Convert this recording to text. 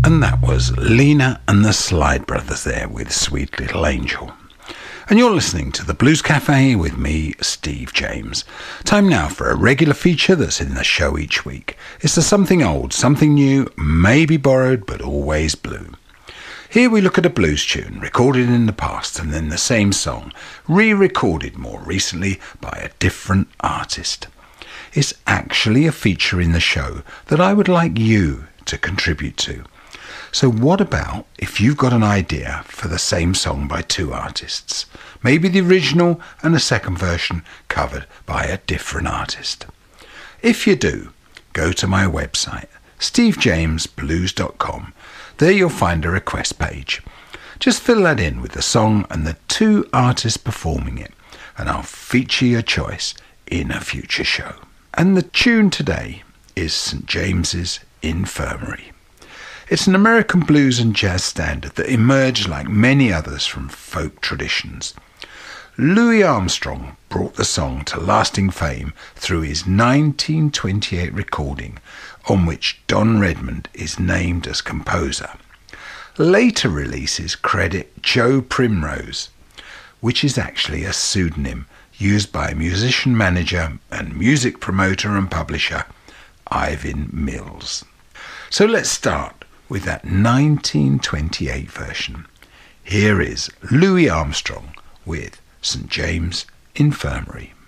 And that was Lena and the Slide Brothers there with Sweet Little Angel. And you're listening to the Blues Cafe with me, Steve James. Time now for a regular feature that's in the show each week. It's the something old, something new, maybe borrowed, but always blue. Here we look at a blues tune recorded in the past and then the same song, re-recorded more recently by a different artist. It's actually a feature in the show that I would like you to contribute to. So what about if you've got an idea for the same song by two artists? Maybe the original and a second version covered by a different artist. If you do, go to my website, stevejamesblues.com. There you'll find a request page. Just fill that in with the song and the two artists performing it, and I'll feature your choice in a future show. And the tune today is St. James's Infirmary. It's an American blues and jazz standard that emerged like many others from folk traditions. Louis Armstrong brought the song to lasting fame through his 1928 recording, on which Don Redmond is named as composer. Later releases credit Joe Primrose, which is actually a pseudonym used by musician manager and music promoter and publisher Ivan Mills. So let's start with that 1928 version. Here is Louis Armstrong with St. James Infirmary.